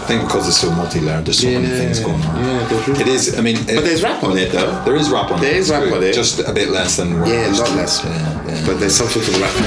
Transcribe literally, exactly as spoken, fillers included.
I think because it's so multi-layered, there's so Yeah, many things going on. yeah, there's really- It is. I mean, it, But there's rap on it though. there is rap on There it. is It's rap good. on it. Just a bit less than. What Yeah, it used a lot to. less. Yeah, yeah. But there's some sort of rap